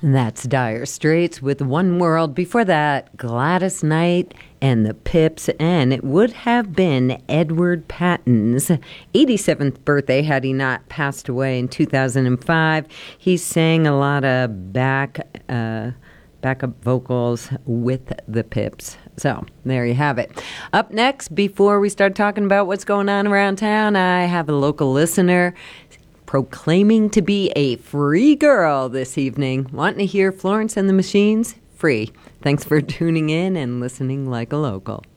That's Dire Straits with One World. Before that, Gladys Knight and the Pips, and it would have been Edward Patton's 87th birthday had he not passed away in 2005. He sang a lot of backup vocals with the Pips. So there you have it. Up next, before we start talking about what's going on around town, I have a local listener proclaiming to be a free girl this evening. Wanting to hear Florence and the Machines? Free. Thanks for tuning in and listening like a local.